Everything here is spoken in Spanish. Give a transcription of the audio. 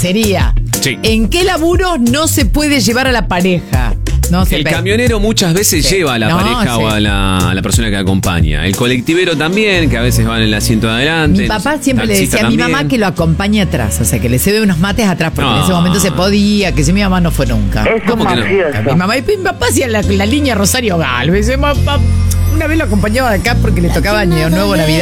sería, Sí. ¿en qué laburos no se puede llevar a la pareja? No se El pe- camionero muchas veces Sí. lleva a la No, pareja sí. o a la persona que acompaña. El colectivero también, que a veces va en el asiento de adelante. Mi papá El siempre le taxista decía a mi también. mamá que lo acompañe atrás, o sea, que le cebe unos mates atrás, porque en No. ese momento se podía, que si mi mamá no fue nunca. Es ¿Cómo que no? mafioso. Mi papá hacía la línea Rosario Galvez. Una vez lo acompañaba de acá porque le tocaba Año Nuevo, Navidad.